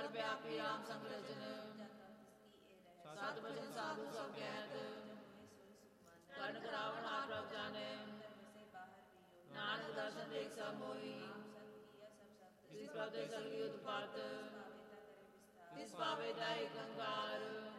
ਸਰਬ ਵਿਆਪੀ ਰਾਮ ਸੰਗ ਰਚਨ ਸਤ ਬਚਨ ਸਾਧੂ ਸਭ ਕਹਿਤ ਕਰਨ ਕਰਾਵਣ ਆਪ ਪ੍ਰਭ ਜਾਣੈ ਨਾਨਕ ਦਰਸ਼ਨ ਦੇਖ ਸਭ ਮੋਹੀ ਜਿਸ ਪ੍ਰਭ ਤੇ ਸਗਲੀ ਉਤਪਾਤ ਤਿਸ ਪਾਵੇ ਦਾਇ ਕੰਗਾਰ